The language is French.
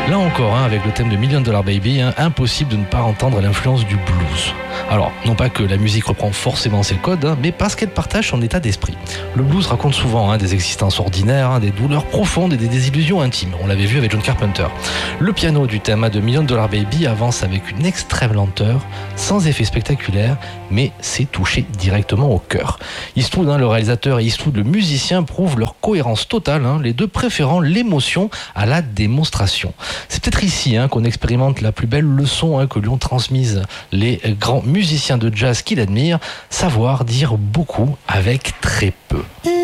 Là encore, avec le thème de Million Dollar Baby, impossible de ne pas entendre l'influence du blues. Alors, non pas que la musique reprend forcément ses codes, mais parce qu'elle partage son état d'esprit. Le blues raconte souvent des existences ordinaires, des douleurs profondes et des désillusions intimes. On l'avait vu avec John Carpenter. Le piano du thème de Million Dollar Baby avance avec une extrême lenteur, sans effet spectaculaire, mais c'est touché directement au cœur. Eastwood, le réalisateur, et Eastwood, le musicien, prouvent leur cohérence totale, les deux préférant l'émotion à la démonstration. C'est peut-être ici qu'on expérimente la plus belle leçon que lui ont transmise les grands musiciens de jazz qu'il admire, savoir dire beaucoup avec très peu.